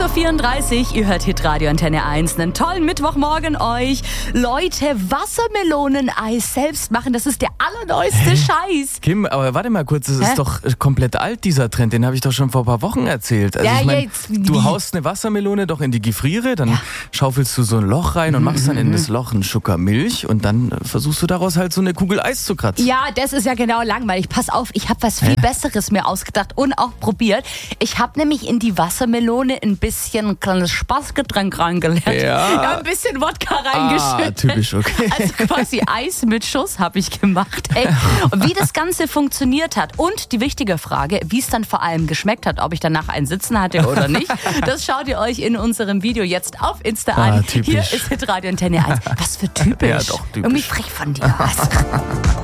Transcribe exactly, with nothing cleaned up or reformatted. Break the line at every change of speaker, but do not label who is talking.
sechs Uhr vierunddreißig, ihr hört Hitradio Antenne eins. Einen tollen Mittwochmorgen euch. Leute, Wassermeloneneis selbst machen, das ist der allerneueste Scheiß.
Kim, aber warte mal kurz, das
Hä?
ist doch komplett alt, dieser Trend. Den habe ich doch schon vor ein paar Wochen erzählt. Also
Ja,
ich mein,
jetzt,
du
wie?
haust eine Wassermelone doch in die Gefriere, dann schaufelst du so ein Loch rein und machst dann in das Loch einen Schucker Milch und dann versuchst du daraus halt so eine Kugel Eis zu kratzen.
Ja, das ist ja genau langweilig. Pass auf, ich habe was viel Besseres mir ausgedacht und auch probiert. Ich habe nämlich in die Wassermelone ein bisschen ein kleines Spaßgetränk reingelegt.
Ja.
Ja, ein bisschen Wodka reingeschüttet.
Ah, typisch, okay.
Also quasi Eis mit Schuss habe ich gemacht. Ey. Und wie das Ganze funktioniert hat und die wichtige Frage, wie es dann vor allem geschmeckt hat, ob ich danach einen Sitzen hatte oder nicht, das schaut ihr euch in unserem Video jetzt auf Insta
Ah,
an.
typisch.
Hier ist Hitradio Antenne eins. Was für typisch.
Ja, doch, typisch.
Irgendwie frech von dir. Was?